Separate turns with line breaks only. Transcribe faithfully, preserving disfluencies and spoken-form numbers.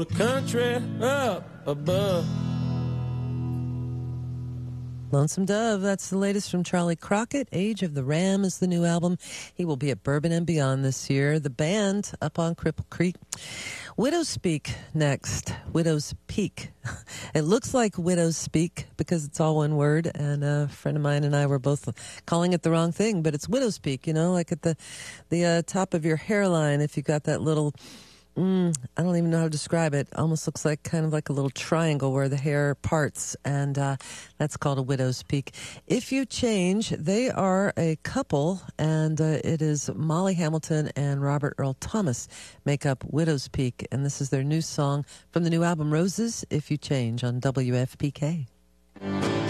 The country up above.
Lonesome Dove, that's the latest from Charlie Crockett. Age of the Ram is the new album. He will be at Bourbon and Beyond this year. The band up on Cripple Creek. Widows Speak next. Widows Peak. It looks like Widows Speak because it's all one word, and a friend of mine and I were both calling it the wrong thing, but it's Widows Peak, you know, like at the, the uh, top of your hairline if you got that little... Mm, I don't even know how to describe it. Almost looks like kind of like a little triangle where the hair parts, and uh, that's called a widow's peak. If You Change, they are a couple, and uh, it is Molly Hamilton and Robert Earl Thomas make up Widow's Peak, and this is their new song from the new album Roses, If You Change, on W F P K.